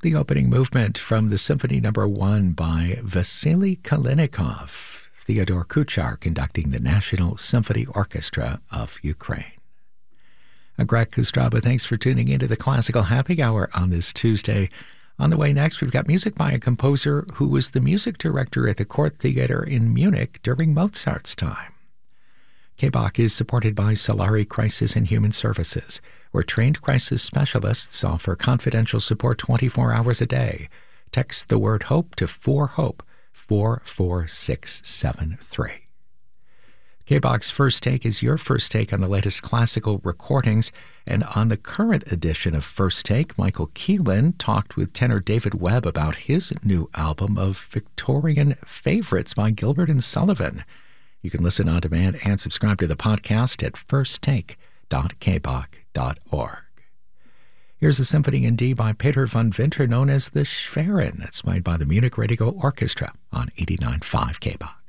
the opening movement from the Symphony No. 1 by Vasily Kalinikov, Theodore Kuchar conducting the National Symphony Orchestra of Ukraine. I'm Greg Kostraba. Thanks for tuning into the Classical Happy Hour on this Tuesday. On the way next, we've got music by a composer who was the music director at the Court Theater in Munich during Mozart's time. KBAC is supported by Solari Crisis and Human Services, where trained crisis specialists offer confidential support 24 hours a day. Text the word HOPE to 4HOPE, 44673. KBAC's First Take is your first take on the latest classical recordings, and on the current edition of First Take, Michael Keelan talked with tenor David Webb about his new album of Victorian favorites by Gilbert and Sullivan. You can listen on demand and subscribe to the podcast at firsttake.kbach.org. Here's a symphony in D by Peter von Winter known as the Schwerin. It's played by the Munich Radio Orchestra on 89.5 KBAC.